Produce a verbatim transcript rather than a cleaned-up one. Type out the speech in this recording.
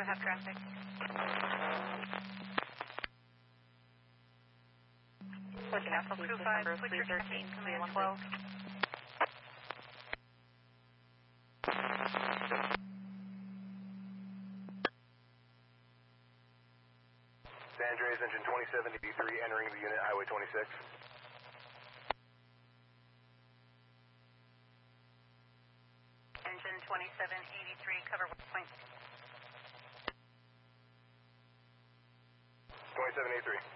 have traffic. Looking at two five, click your thirteen, command twelve. San Andreas, engine twenty-seven eighty-three, entering the unit, highway twenty-six. Engine twenty-seven eighty-three, cover point. twenty-seven eighty-three.